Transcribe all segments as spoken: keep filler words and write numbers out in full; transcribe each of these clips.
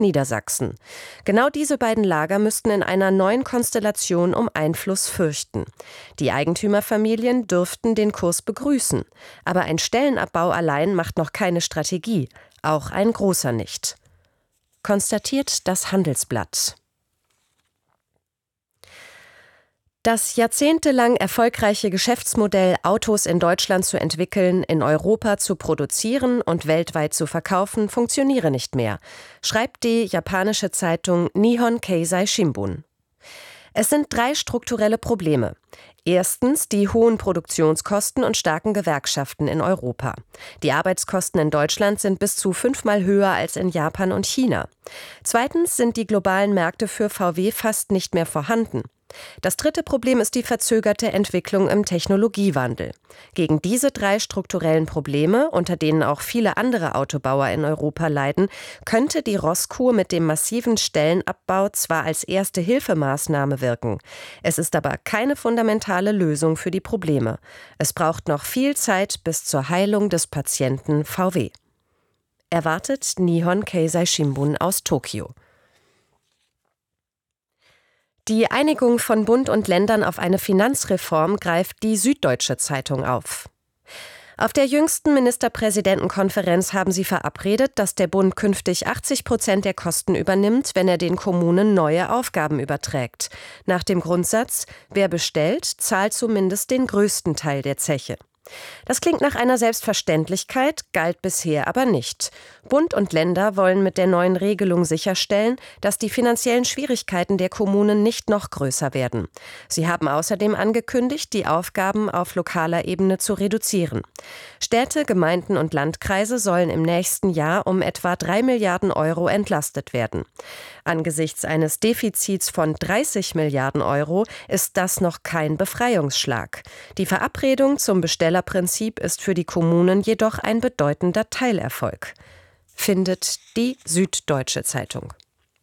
Niedersachsen. Genau diese beiden Lager müssten in einer neuen Konstellation um Einfluss fürchten. Die Eigentümerfamilien dürften den Kurs begrüßen. Aber ein Stellenabbau allein macht noch keine Strategie, auch ein großer nicht. Konstatiert das Handelsblatt. Das jahrzehntelang erfolgreiche Geschäftsmodell, Autos in Deutschland zu entwickeln, in Europa zu produzieren und weltweit zu verkaufen, funktioniere nicht mehr, schreibt die japanische Zeitung Nihon Keizai Shimbun. Es sind drei strukturelle Probleme. Erstens die hohen Produktionskosten und starken Gewerkschaften in Europa. Die Arbeitskosten in Deutschland sind bis zu fünfmal höher als in Japan und China. Zweitens sind die globalen Märkte für V W fast nicht mehr vorhanden. Das dritte Problem ist die verzögerte Entwicklung im Technologiewandel. Gegen diese drei strukturellen Probleme, unter denen auch viele andere Autobauer in Europa leiden, könnte die Rosskur mit dem massiven Stellenabbau zwar als erste Hilfemaßnahme wirken. Es ist aber keine fundamentale Lösung für die Probleme. Es braucht noch viel Zeit bis zur Heilung des Patienten V W. Erwartet Nihon Keizai Shimbun aus Tokio. Die Einigung von Bund und Ländern auf eine Finanzreform greift die Süddeutsche Zeitung auf. Auf der jüngsten Ministerpräsidentenkonferenz haben sie verabredet, dass der Bund künftig achtzig Prozent der Kosten übernimmt, wenn er den Kommunen neue Aufgaben überträgt. Nach dem Grundsatz, wer bestellt, zahlt zumindest den größten Teil der Zeche. Das klingt nach einer Selbstverständlichkeit, galt bisher aber nicht. Bund und Länder wollen mit der neuen Regelung sicherstellen, dass die finanziellen Schwierigkeiten der Kommunen nicht noch größer werden. Sie haben außerdem angekündigt, die Aufgaben auf lokaler Ebene zu reduzieren. Städte, Gemeinden und Landkreise sollen im nächsten Jahr um etwa drei Milliarden Euro entlastet werden. Angesichts eines Defizits von dreißig Milliarden Euro ist das noch kein Befreiungsschlag. Die Verabredung zum Bestellerprinzip ist für die Kommunen jedoch ein bedeutender Teilerfolg, findet die Süddeutsche Zeitung.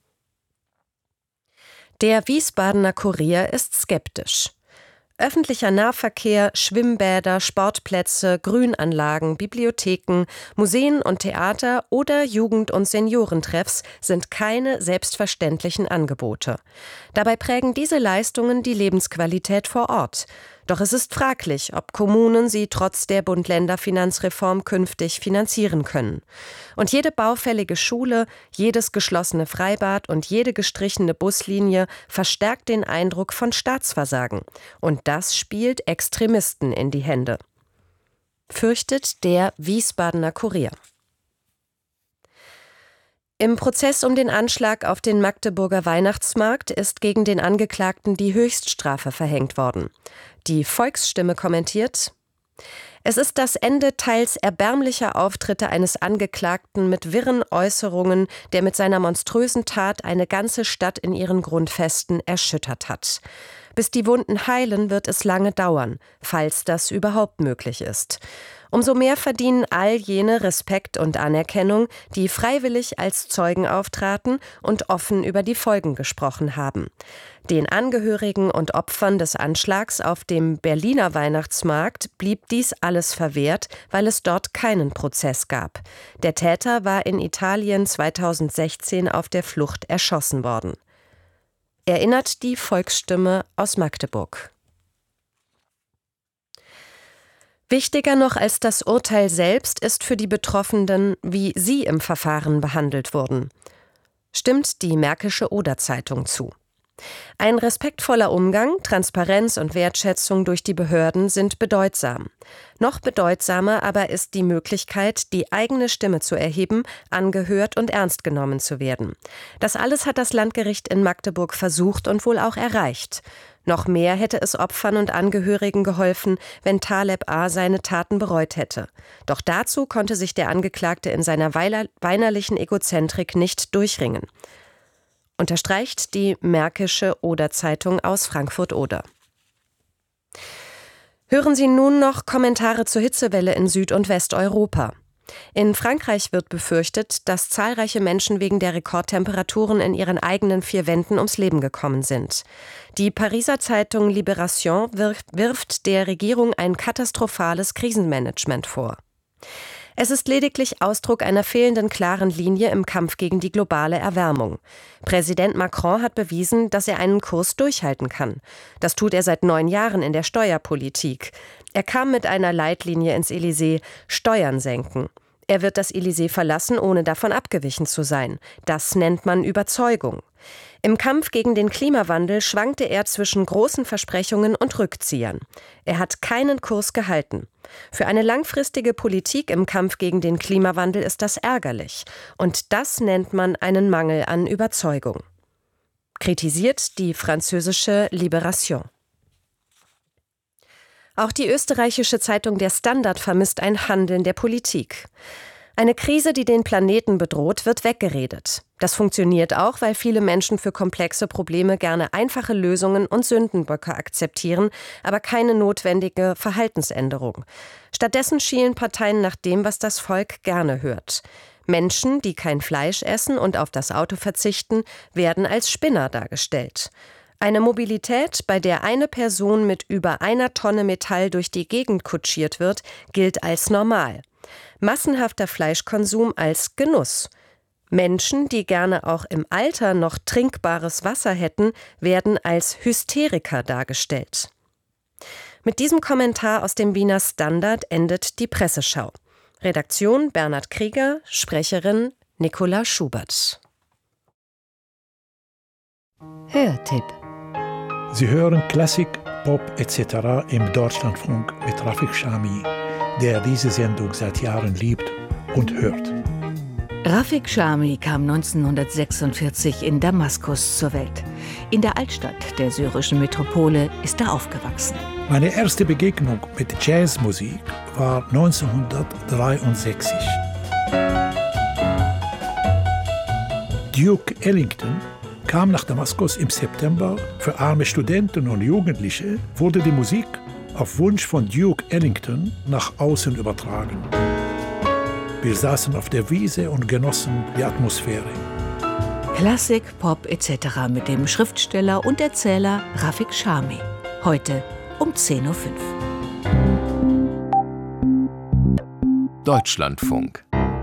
Der Wiesbadener Kurier ist skeptisch. Öffentlicher Nahverkehr, Schwimmbäder, Sportplätze, Grünanlagen, Bibliotheken, Museen und Theater oder Jugend- und Seniorentreffs sind keine selbstverständlichen Angebote. Dabei prägen diese Leistungen die Lebensqualität vor Ort. Doch es ist fraglich, ob Kommunen sie trotz der Bund-Länder-Finanzreform künftig finanzieren können. Und jede baufällige Schule, jedes geschlossene Freibad und jede gestrichene Buslinie verstärkt den Eindruck von Staatsversagen. Und das spielt Extremisten in die Hände, fürchtet der Wiesbadener Kurier. Im Prozess um den Anschlag auf den Magdeburger Weihnachtsmarkt ist gegen den Angeklagten die Höchststrafe verhängt worden. Die Volksstimme kommentiert: Es ist das Ende teils erbärmlicher Auftritte eines Angeklagten mit wirren Äußerungen, der mit seiner monströsen Tat eine ganze Stadt in ihren Grundfesten erschüttert hat. Bis die Wunden heilen, wird es lange dauern, falls das überhaupt möglich ist. Umso mehr verdienen all jene Respekt und Anerkennung, die freiwillig als Zeugen auftraten und offen über die Folgen gesprochen haben. Den Angehörigen und Opfern des Anschlags auf dem Berliner Weihnachtsmarkt blieb dies alles verwehrt, weil es dort keinen Prozess gab. Der Täter war in Italien zweitausendsechzehn auf der Flucht erschossen worden. Erinnert die Volksstimme aus Magdeburg. Wichtiger noch als das Urteil selbst ist für die Betroffenen, wie sie im Verfahren behandelt wurden. Stimmt die Märkische Oder-Zeitung zu. Ein respektvoller Umgang, Transparenz und Wertschätzung durch die Behörden sind bedeutsam. Noch bedeutsamer aber ist die Möglichkeit, die eigene Stimme zu erheben, angehört und ernst genommen zu werden. Das alles hat das Landgericht in Magdeburg versucht und wohl auch erreicht. Noch mehr hätte es Opfern und Angehörigen geholfen, wenn Taleb A. seine Taten bereut hätte. Doch dazu konnte sich der Angeklagte in seiner weinerlichen Egozentrik nicht durchringen. Unterstreicht die Märkische Oder-Zeitung aus Frankfurt-Oder. Hören Sie nun noch Kommentare zur Hitzewelle in Süd- und Westeuropa. In Frankreich wird befürchtet, dass zahlreiche Menschen wegen der Rekordtemperaturen in ihren eigenen vier Wänden ums Leben gekommen sind. Die Pariser Zeitung Libération wirft der Regierung ein katastrophales Krisenmanagement vor. Es ist lediglich Ausdruck einer fehlenden klaren Linie im Kampf gegen die globale Erwärmung. Präsident Macron hat bewiesen, dass er einen Kurs durchhalten kann. Das tut er seit neun Jahren in der Steuerpolitik. Er kam mit einer Leitlinie ins Élysée: Steuern senken. Er wird das Élysée verlassen, ohne davon abgewichen zu sein. Das nennt man Überzeugung. Im Kampf gegen den Klimawandel schwankte er zwischen großen Versprechungen und Rückziehern. Er hat keinen Kurs gehalten. Für eine langfristige Politik im Kampf gegen den Klimawandel ist das ärgerlich. Und das nennt man einen Mangel an Überzeugung. Kritisiert die französische Libération. Auch die österreichische Zeitung Der Standard vermisst ein Handeln der Politik. Eine Krise, die den Planeten bedroht, wird weggeredet. Das funktioniert auch, weil viele Menschen für komplexe Probleme gerne einfache Lösungen und Sündenböcke akzeptieren, aber keine notwendige Verhaltensänderung. Stattdessen schielen Parteien nach dem, was das Volk gerne hört. Menschen, die kein Fleisch essen und auf das Auto verzichten, werden als Spinner dargestellt. Eine Mobilität, bei der eine Person mit über einer Tonne Metall durch die Gegend kutschiert wird, gilt als normal. Massenhafter Fleischkonsum als Genuss. Menschen, die gerne auch im Alter noch trinkbares Wasser hätten, werden als Hysteriker dargestellt. Mit diesem Kommentar aus dem Wiener Standard endet die Presseschau. Redaktion Bernhard Krieger, Sprecherin Nicola Schubert. Hörtipp. Sie hören Klassik, Pop et cetera im Deutschlandfunk mit Rafik Chami, der diese Sendung seit Jahren liebt und hört. Rafik Chami kam neunzehnhundertsechsundvierzig in Damaskus zur Welt. In der Altstadt der syrischen Metropole ist er aufgewachsen. Meine erste Begegnung mit Jazzmusik war neunzehnhundertdreiundsechzig. Duke Ellington kam nach Damaskus im September. Für arme Studenten und Jugendliche wurde die Musik auf Wunsch von Duke Ellington nach außen übertragen. Wir saßen auf der Wiese und genossen die Atmosphäre. Klassik, Pop et cetera mit dem Schriftsteller und Erzähler Rafik Chami. Heute um zehn Uhr fünf. Deutschlandfunk.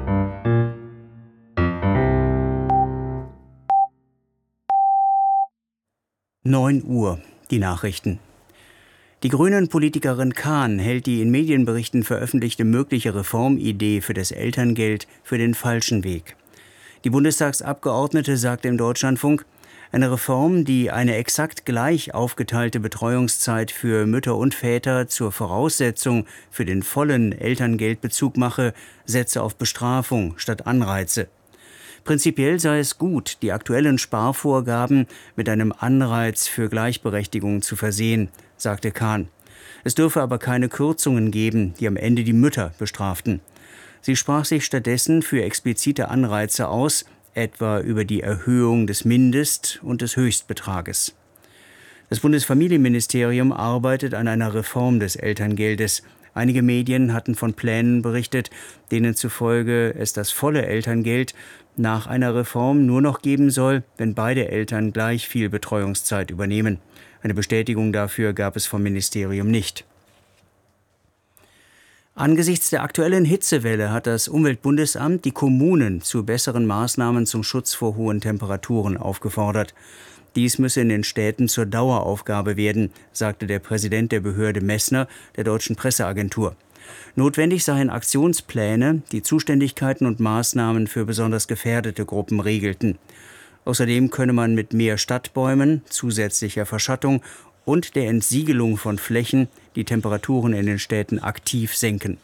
neun Uhr, die Nachrichten. Die Grünen-Politikerin Kahn hält die in Medienberichten veröffentlichte mögliche Reformidee für das Elterngeld für den falschen Weg. Die Bundestagsabgeordnete sagte im Deutschlandfunk, eine Reform, die eine exakt gleich aufgeteilte Betreuungszeit für Mütter und Väter zur Voraussetzung für den vollen Elterngeldbezug mache, setze auf Bestrafung statt Anreize. Prinzipiell sei es gut, die aktuellen Sparvorgaben mit einem Anreiz für Gleichberechtigung zu versehen, sagte Kahn. Es dürfe aber keine Kürzungen geben, die am Ende die Mütter bestraften. Sie sprach sich stattdessen für explizite Anreize aus, etwa über die Erhöhung des Mindest- und des Höchstbetrages. Das Bundesfamilienministerium arbeitet an einer Reform des Elterngeldes. Einige Medien hatten von Plänen berichtet, denen zufolge es das volle Elterngeld nach einer Reform nur noch geben soll, wenn beide Eltern gleich viel Betreuungszeit übernehmen. Eine Bestätigung dafür gab es vom Ministerium nicht. Angesichts der aktuellen Hitzewelle hat das Umweltbundesamt die Kommunen zu besseren Maßnahmen zum Schutz vor hohen Temperaturen aufgefordert. Dies müsse in den Städten zur Daueraufgabe werden, sagte der Präsident der Behörde Messner der Deutschen Presseagentur. Notwendig seien Aktionspläne, die Zuständigkeiten und Maßnahmen für besonders gefährdete Gruppen regelten. Außerdem könne man mit mehr Stadtbäumen, zusätzlicher Verschattung und der Entsiegelung von Flächen die Temperaturen in den Städten aktiv senken.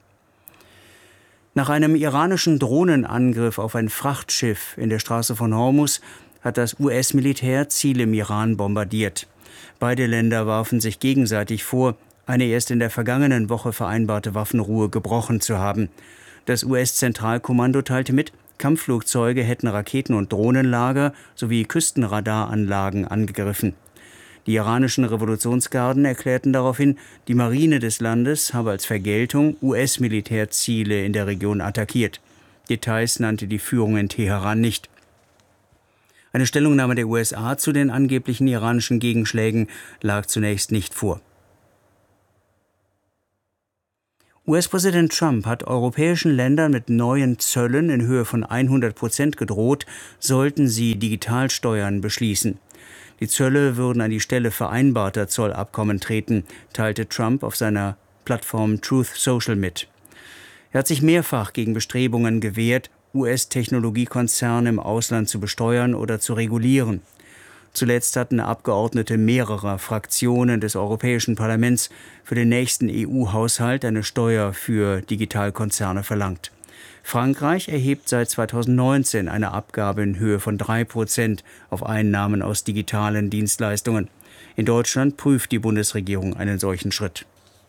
Nach einem iranischen Drohnenangriff auf ein Frachtschiff in der Straße von Hormuz hat das U S-Militär Ziele im Iran bombardiert. Beide Länder warfen sich gegenseitig vor, eine erst in der vergangenen Woche vereinbarte Waffenruhe gebrochen zu haben. Das U S-Zentralkommando teilte mit, Kampfflugzeuge hätten Raketen- und Drohnenlager sowie Küstenradaranlagen angegriffen. Die iranischen Revolutionsgarden erklärten daraufhin, die Marine des Landes habe als Vergeltung U S-Militärziele in der Region attackiert. Details nannte die Führung in Teheran nicht. Eine Stellungnahme der U S A zu den angeblichen iranischen Gegenschlägen lag zunächst nicht vor. U S-Präsident Trump hat europäischen Ländern mit neuen Zöllen in Höhe von hundert Prozent gedroht, sollten sie Digitalsteuern beschließen. Die Zölle würden an die Stelle vereinbarter Zollabkommen treten, teilte Trump auf seiner Plattform Truth Social mit. Er hat sich mehrfach gegen Bestrebungen gewehrt, U S-Technologiekonzerne im Ausland zu besteuern oder zu regulieren. Zuletzt hatten Abgeordnete mehrerer Fraktionen des Europäischen Parlaments für den nächsten E U-Haushalt eine Steuer für Digitalkonzerne verlangt. Frankreich erhebt seit zweitausendneunzehn eine Abgabe in Höhe von drei Prozent auf Einnahmen aus digitalen Dienstleistungen. In Deutschland prüft die Bundesregierung einen solchen Schritt.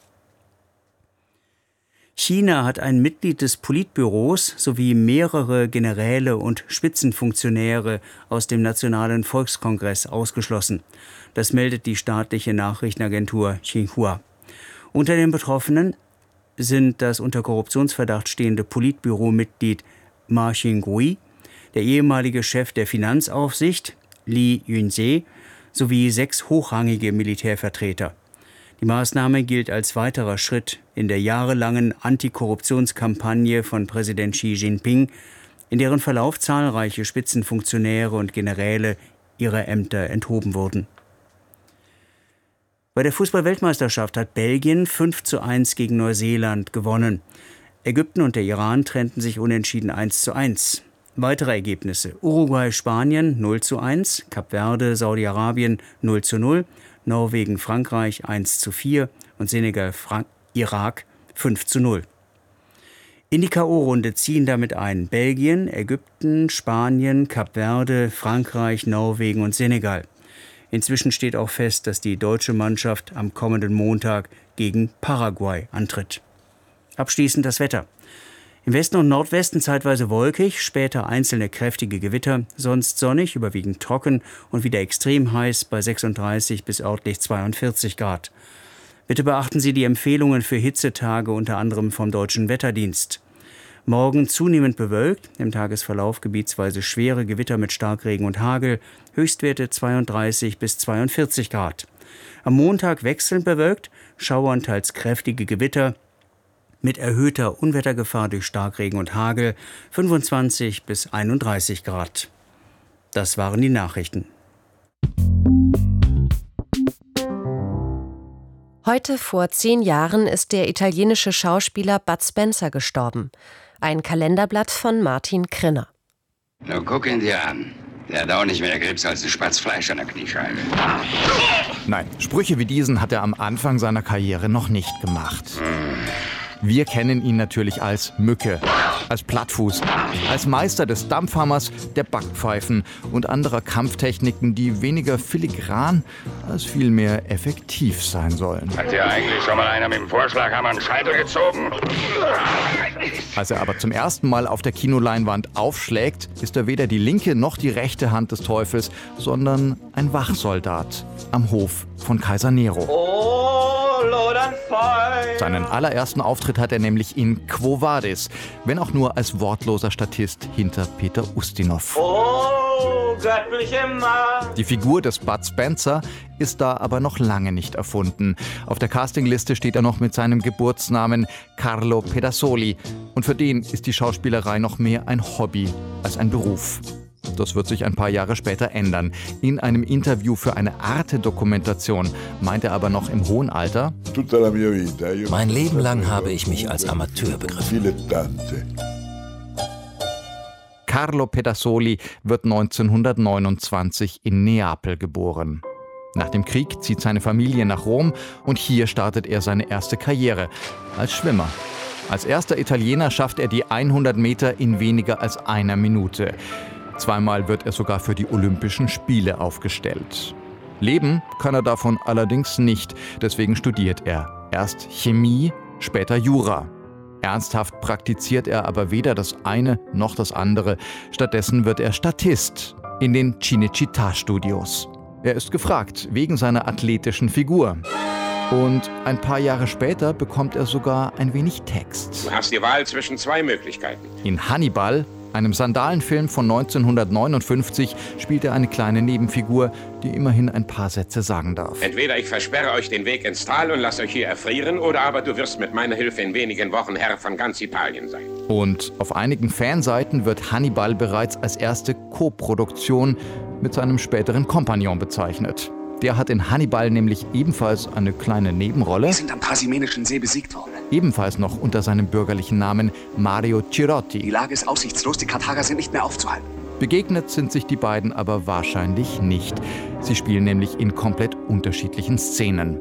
China hat ein Mitglied des Politbüros sowie mehrere Generäle und Spitzenfunktionäre aus dem Nationalen Volkskongress ausgeschlossen. Das meldet die staatliche Nachrichtenagentur Xinhua. Unter den Betroffenen sind das unter Korruptionsverdacht stehende Politbüromitglied Ma Xingui, der ehemalige Chef der Finanzaufsicht Li Yunze sowie sechs hochrangige Militärvertreter. Die Maßnahme gilt als weiterer Schritt in der jahrelangen Antikorruptionskampagne von Präsident Xi Jinping, in deren Verlauf zahlreiche Spitzenfunktionäre und Generäle ihrer Ämter enthoben wurden. Bei der Fußball-Weltmeisterschaft hat Belgien fünf zu eins gegen Neuseeland gewonnen. Ägypten und der Iran trennten sich unentschieden eins zu eins. Weitere Ergebnisse: Uruguay, Spanien null zu eins, Kap Verde, Saudi-Arabien null zu null, Norwegen, Frankreich eins zu vier und Senegal, Frank- Irak fünf zu null. In die K O-Runde ziehen damit ein Belgien, Ägypten, Spanien, Kap Verde, Frankreich, Norwegen und Senegal. Inzwischen steht auch fest, dass die deutsche Mannschaft am kommenden Montag gegen Paraguay antritt. Abschließend das Wetter. Im Westen und Nordwesten zeitweise wolkig, später einzelne kräftige Gewitter, sonst sonnig, überwiegend trocken und wieder extrem heiß bei sechsunddreißig bis örtlich zweiundvierzig Grad. Bitte beachten Sie die Empfehlungen für Hitzetage unter anderem vom Deutschen Wetterdienst. Morgen zunehmend bewölkt, im Tagesverlauf gebietsweise schwere Gewitter mit Starkregen und Hagel, Höchstwerte zweiunddreißig bis zweiundvierzig Grad. Am Montag wechselnd bewölkt, Schauer und teils kräftige Gewitter, mit erhöhter Unwettergefahr durch Starkregen und Hagel, fünfundzwanzig bis einunddreißig Grad. Das waren die Nachrichten. Heute vor zehn Jahren ist der italienische Schauspieler Bud Spencer gestorben. Ein Kalenderblatt von Martin Krinner. Na, guck ihn dir an. Der hat auch nicht mehr Grips als ein Spatzfleisch an der Kniescheibe. Nein, Sprüche wie diesen hat er am Anfang seiner Karriere noch nicht gemacht. Wir kennen ihn natürlich als Mücke, als Plattfuß, als Meister des Dampfhammers, der Backpfeifen und anderer Kampftechniken, die weniger filigran als vielmehr effektiv sein sollen. Hat dir eigentlich schon mal einer mit dem Vorschlaghammer einen Scheitel gezogen? Als er aber zum ersten Mal auf der Kinoleinwand aufschlägt, ist er weder die linke noch die rechte Hand des Teufels, sondern ein Wachsoldat am Hof von Kaiser Nero. Seinen allerersten Auftritt hat er nämlich in Quo Vadis, wenn auch nur als wortloser Statist hinter Peter Ustinov. Oh, göttliche Macht! Die Figur des Bud Spencer ist da aber noch lange nicht erfunden. Auf der Castingliste steht er noch mit seinem Geburtsnamen Carlo Pedersoli. Und für den ist die Schauspielerei noch mehr ein Hobby als ein Beruf. Das wird sich ein paar Jahre später ändern. In einem Interview für eine Arte-Dokumentation meint er aber noch im hohen Alter: Mein Leben lang habe ich mich als Amateur begriffen. Carlo Pedersoli wird neunzehnhundertneunundzwanzig in Neapel geboren. Nach dem Krieg zieht seine Familie nach Rom und hier startet er seine erste Karriere als Schwimmer. Als erster Italiener schafft er die hundert Meter in weniger als einer Minute. Zweimal wird er sogar für die Olympischen Spiele aufgestellt. Leben kann er davon allerdings nicht, deswegen studiert er. Erst Chemie, später Jura. Ernsthaft praktiziert er aber weder das eine noch das andere. Stattdessen wird er Statist in den Cinecittà-Studios. Er ist gefragt wegen seiner athletischen Figur. Und ein paar Jahre später bekommt er sogar ein wenig Text. Du hast die Wahl zwischen zwei Möglichkeiten. In Hannibal einem Sandalenfilm von neunzehnhundertneunundfünfzig spielt er eine kleine Nebenfigur, die immerhin ein paar Sätze sagen darf. Entweder ich versperre euch den Weg ins Tal und lasse euch hier erfrieren, oder aber du wirst mit meiner Hilfe in wenigen Wochen Herr von ganz Italien sein. Und auf einigen Fanseiten wird Hannibal bereits als erste Co-Produktion mit seinem späteren Kompagnon bezeichnet. Der hat in Hannibal nämlich ebenfalls eine kleine Nebenrolle. Wir sind am Trasimenischen See besiegt worden. Ebenfalls noch unter seinem bürgerlichen Namen Mario Cirotti. Die Lage ist aussichtslos, die Karthager sind nicht mehr aufzuhalten. Begegnet sind sich die beiden aber wahrscheinlich nicht. Sie spielen nämlich in komplett unterschiedlichen Szenen.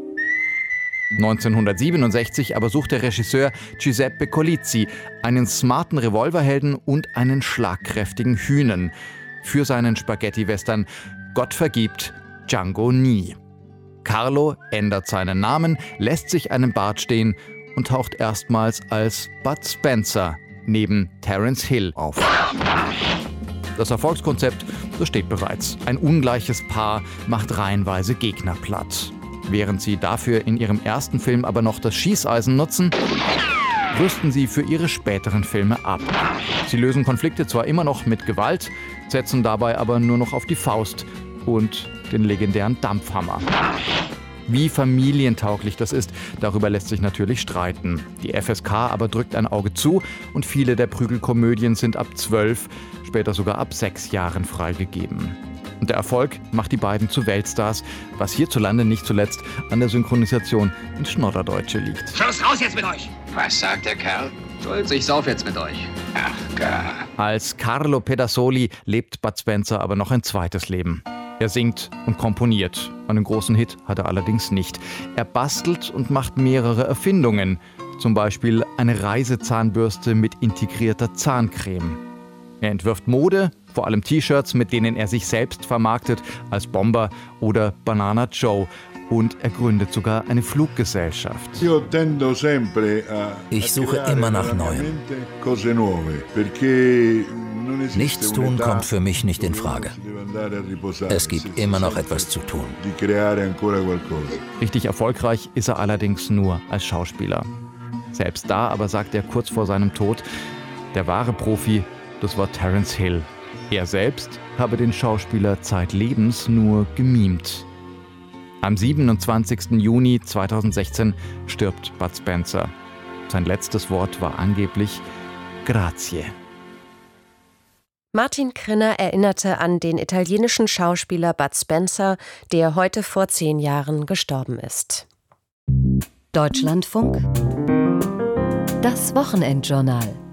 neunzehnhundertsiebenundsechzig aber sucht der Regisseur Giuseppe Colizzi einen smarten Revolverhelden und einen schlagkräftigen Hünen für seinen Spaghetti-Western Gott vergibt, Django nie. Carlo ändert seinen Namen, lässt sich einen Bart stehen und taucht erstmals als Bud Spencer neben Terence Hill auf. Das Erfolgskonzept, das steht bereits. Ein ungleiches Paar macht reihenweise Gegner platt. Während sie dafür in ihrem ersten Film aber noch das Schießeisen nutzen, rüsten sie für ihre späteren Filme ab. Sie lösen Konflikte zwar immer noch mit Gewalt, setzen dabei aber nur noch auf die Faust und den legendären Dampfhammer. Wie familientauglich das ist, darüber lässt sich natürlich streiten. Die F S K aber drückt ein Auge zu und viele der Prügelkomödien sind ab zwölf, später sogar ab sechs Jahren freigegeben. Und der Erfolg macht die beiden zu Weltstars, was hierzulande nicht zuletzt an der Synchronisation ins Schnodderdeutsche liegt. Schluss, raus jetzt mit euch! Was sagt der Kerl? Schulz, ich sauf jetzt mit euch. Ach, gar. Als Carlo Pedersoli lebt Bud Spencer aber noch ein zweites Leben. Er singt und komponiert. Einen großen Hit hat er allerdings nicht. Er bastelt und macht mehrere Erfindungen. Zum Beispiel eine Reisezahnbürste mit integrierter Zahncreme. Er entwirft Mode, vor allem T-Shirts, mit denen er sich selbst vermarktet, als Bomber oder Banana Joe. Und er gründet sogar eine Fluggesellschaft. Ich suche immer nach Neuem. Nichts tun kommt für mich nicht in Frage. Es gibt immer noch etwas zu tun. Richtig erfolgreich ist er allerdings nur als Schauspieler. Selbst da aber sagt er kurz vor seinem Tod, der wahre Profi, das war Terence Hill. Er selbst habe den Schauspieler zeitlebens nur gemimt. Am siebenundzwanzigsten Juni zweitausendsechzehn stirbt Bud Spencer. Sein letztes Wort war angeblich Grazie. Martin Krinner erinnerte an den italienischen Schauspieler Bud Spencer, der heute vor zehn Jahren gestorben ist. Deutschlandfunk. Das Wochenendjournal.